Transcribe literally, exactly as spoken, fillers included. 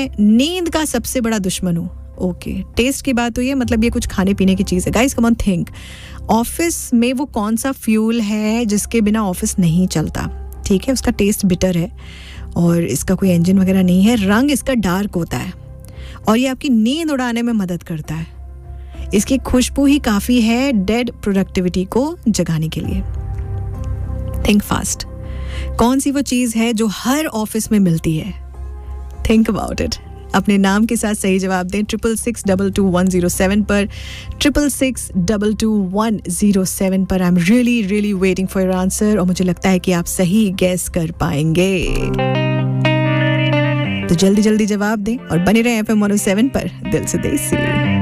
मैं नींद का सबसे बड़ा दुश्मन हूँ. ओके, टेस्ट की बात हुई है, मतलब ये कुछ खाने पीने की चीज़ है. Guys come on think, office में वो कौन सा फ्यूल है जिसके बिना ऑफिस नहीं चलता. ठीक है, उसका टेस्ट बिटर है और इसका कोई इंजन वगैरह नहीं है. रंग इसका डार्क होता है और ये आपकी नींद उड़ाने में मदद करता है. इसकी खुशबू ही काफ़ी है डेड प्रोडक्टिविटी को जगाने के लिए. Think fast. कौन सी वो चीज़ है जो हर ऑफिस में मिलती है? Think about it. अपने नाम के साथ सही जवाब दें triple six double two one zero seven पर, triple six double two one zero seven पर. I am really really waiting for your answer और मुझे लगता है कि आप सही गैस कर पाएंगे. तो जल्दी जल्दी जवाब दें और बने रहें F M one O seven पर दिल से देसी.